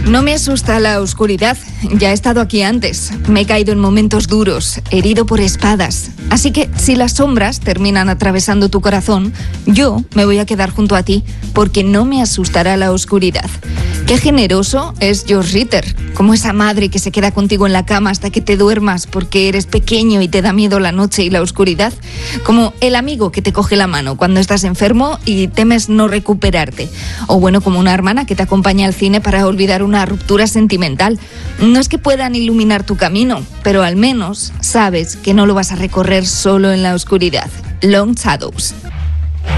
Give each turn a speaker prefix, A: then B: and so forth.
A: No me asusta la oscuridad, ya he estado aquí antes. Me he caído en momentos duros, herido por espadas. Así que si las sombras terminan atravesando tu corazón, yo me voy a quedar junto a ti, porque no me asustará la oscuridad. Qué generoso es George Ritter, como esa madre que se queda contigo en la cama hasta que te duermas porque eres pequeño y te da miedo la noche y la oscuridad. Como el amigo que te coge la mano cuando estás enfermo y temes no recuperarte. O bueno, como una hermana que te acompaña al cine para olvidar una ruptura sentimental. No es que puedan iluminar tu camino, pero al menos sabes que no lo vas a recorrer solo en la oscuridad. Long Shadows.